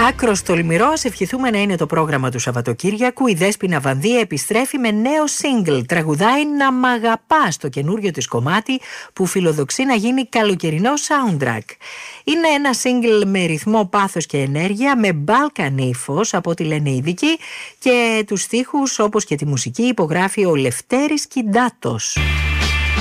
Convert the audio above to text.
Άκρος τολμηρό, ας ευχηθούμε να είναι το πρόγραμμα του Σαββατοκύριακου. Η Δέσποινα Βανδία επιστρέφει με νέο single. Τραγουδάει «Να μ' αγαπάς», το καινούριο της κομμάτι που φιλοδοξεί να γίνει καλοκαιρινό soundtrack. Είναι ένα single με ρυθμό, πάθος και ενέργεια, με Balkan ύφος από ό,τι λένε οι ειδικοί, και τους στίχους όπως και τη μουσική υπογράφει ο Λευτέρης Κιντάτος.